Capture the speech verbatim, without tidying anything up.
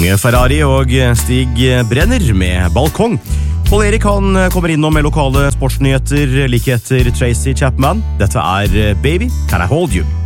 Unge Ferrari og Stig Brenner med Balkong. Paul Erik han kommer innom med lokale sportsnyheter like etter Tracy Chapman. Dette er Baby, Can I Hold You?